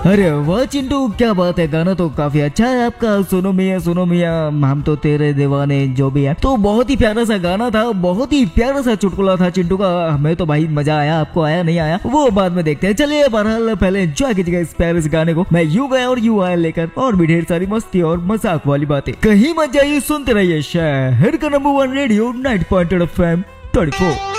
अरे वाह चिंटू, क्या बात है, गाना तो काफी अच्छा है आपका। सुनो मियाँ हम तो तेरे दीवाने, जो भी है। तो बहुत ही प्यारा सा गाना था, बहुत ही प्यारा सा चुटकुला था चिंटू का। हमें तो भाई मजा आया, आपको आया नहीं आया वो बाद में देखते हैं। चलिए बहरहाल पहले एंजॉय कीजिएगा इस प्यारे से गाने को। मैं यू गया और यू आया लेकर, और भी ढेर सारी मस्ती और मजाक वाली बातें। कहीं मत जाइए, सुनते रहिए शहर का नंबर 1 रेडियो 90.8 FM 34।